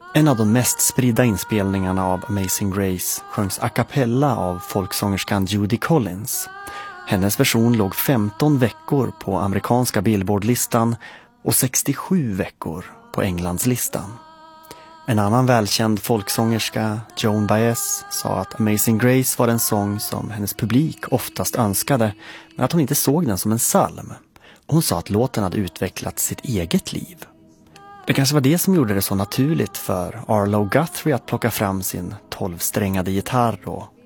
En av de mest spridda inspelningarna av Amazing Grace sjöngs a cappella av folksångerskan Judy Collins. Hennes version låg 15 veckor på amerikanska Billboardlistan och 67 veckor på Englandslistan. En annan välkänd folksångerska, Joan Baez, sa att Amazing Grace var en sång som hennes publik oftast önskade, men att hon inte såg den som en psalm. Hon sa att låten hade utvecklat sitt eget liv. Det kanske var det som gjorde det så naturligt för Arlo Guthrie att plocka fram sin 12-strängade gitarr och